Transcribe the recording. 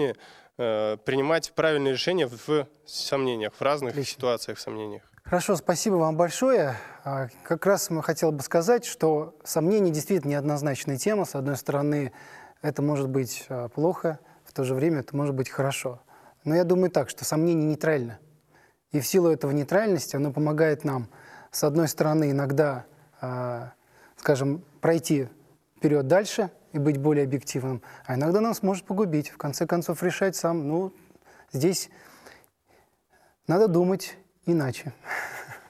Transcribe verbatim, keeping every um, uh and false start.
жизни э, принимать правильные решения в сомнениях, в разных Отлично. ситуациях, в сомнениях. Хорошо, спасибо вам большое. Как раз мы хотел бы сказать, что сомнения действительно неоднозначная тема. С одной стороны, это может быть плохо, в то же время это может быть хорошо. Но я думаю так, что сомнение нейтрально. И в силу этого нейтральности оно помогает нам, с одной стороны, иногда, скажем, пройти вперед дальше и быть более объективным, а иногда нас может погубить. В конце концов, решать сам. Ну, здесь надо думать иначе.